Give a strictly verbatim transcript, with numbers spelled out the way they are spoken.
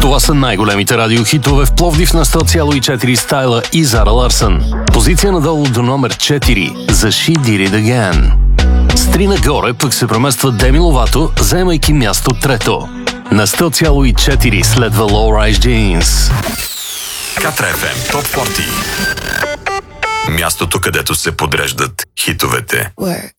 Това са най-големите радиохитове в Пловдив на сто цяло и четири Стайла и Зара Ларсън. Позиция надолу до номер четири за She Did It Again. С три нагоре пък се премества Деми Ловато, заемайки място трето. На сто цяло и четири следва Low Rise Jeans. Катра еф ем Топ сорок. Мястото, където се подреждат хитовете. Work.